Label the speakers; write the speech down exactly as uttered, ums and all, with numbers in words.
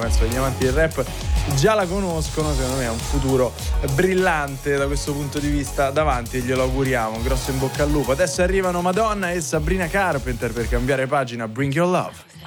Speaker 1: insomma gli amanti del rap già la conoscono, secondo me ha un futuro brillante da questo punto di vista davanti e glielo auguriamo, grosso in bocca al lupo. Adesso arrivano Madonna e Sabrina Carpenter per cambiare pagina. Bring Your Love.